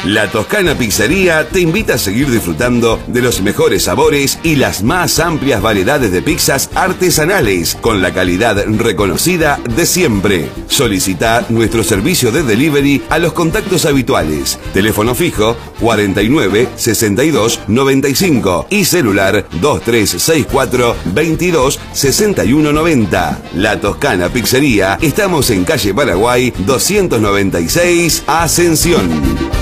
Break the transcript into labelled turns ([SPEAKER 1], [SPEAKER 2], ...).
[SPEAKER 1] La Toscana Pizzería te invita a seguir disfrutando de los mejores sabores y las más amplias variedades de pizzas artesanales con la calidad reconocida de siempre. Solicita nuestro servicio de delivery a los contactos habituales. Teléfono fijo 49 62 95 y celular 2364 22 61 90. La Toscana Pizzería. Estamos en calle Paraguay 296 Ascensión.